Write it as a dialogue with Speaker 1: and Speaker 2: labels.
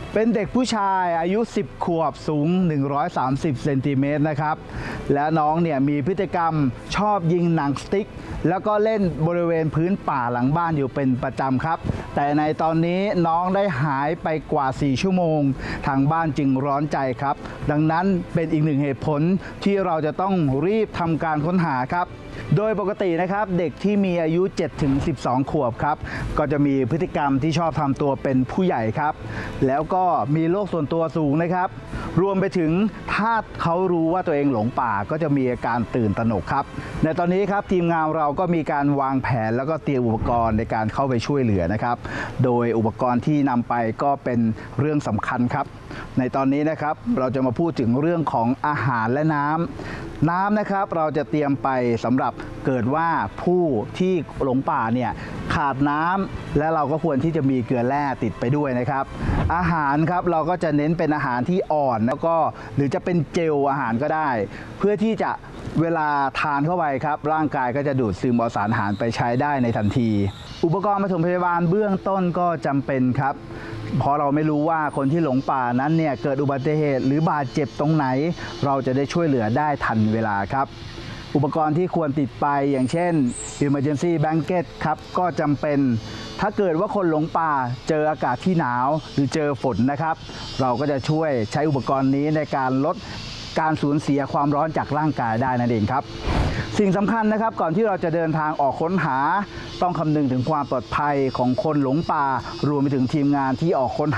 Speaker 1: เป็นเด็กผู้ชายอายุ10 ขวบสูง130 เซนติเมตรนะครับและน้องเนี่ยมีพฤติกรรมชอบยิงหนังสติ๊กแล้วก็เล่นบริเวณพื้นป่าหลังบ้านอยู่เป็นประจำครับแต่ในตอนนี้น้องได้หายไปกว่า4 ชั่วโมงทางบ้านจึงร้อนใจครับดังนั้นเป็นอีกหนึ่งเหตุผลที่เราจะต้องรีบทำการค้นหาครับโดยปกตินะครับเด็กที่มีอายุ 7-12 ขวบครับก็จะมีพฤติกรรมที่ชอบทำตัวเป็นผู้ใหญ่ครับแล้วก็มีโลกส่วนตัวสูงนะครับรวมไปถึงถ้าเขารู้ว่าตัวเองหลงป่าก็จะมีอาการตื่นตระหนกครับในตอนนี้ครับทีมงานเราก็มีการวางแผนแล้วก็เตรียมอุปกรณ์ในการเข้าไปช่วยเหลือนะครับโดยอุปกรณ์ที่นำไปก็เป็นเรื่องสำคัญครับในตอนนี้นะครับเราจะมาพูดถึงเรื่องของอาหารและน้ำนะครับเราจะเตรียมไปสำหรับเกิดว่าผู้ที่หลงป่าเนี่ยขาดน้ำและเราก็ควรที่จะมีเกลือแร่ติดไปด้วยนะครับอาหารครับเราก็จะเน้นเป็นอาหารที่อ่อนแล้วก็หรือจะเป็นเจลอาหารก็ได้เพื่อที่จะเวลาทานเข้าไปครับร่างกายก็จะดูดซึมเอาสารอาหารไปใช้ได้ในทันทีอุปกรณ์ปฐมพยาบาลเบื้องต้นก็จำเป็นครับเพราะเราไม่รู้ว่าคนที่หลงป่านั้นเนี่ยเกิดอุบัติเหตุหรือบาดเจ็บตรงไหนเราจะได้ช่วยเหลือได้ทันเวลาครับอุปกรณ์ที่ควรติดไปอย่างเช่น Emergency Blanket ครับก็จำเป็นถ้าเกิดว่าคนหลงป่าเจออากาศที่หนาวหรือเจอฝนนะครับเราก็จะช่วยใช้อุปกรณ์นี้ในการลดการสูญเสียความร้อนจากร่างกายได้นั่นเองครับสิ่งสำคัญนะครับก่อนที่เราจะเดินทางออกค้นหาต้องคำนึงถึงความปลอดภัยของคนหลงป่ารวมไปถึงทีมงานที่ออกค้น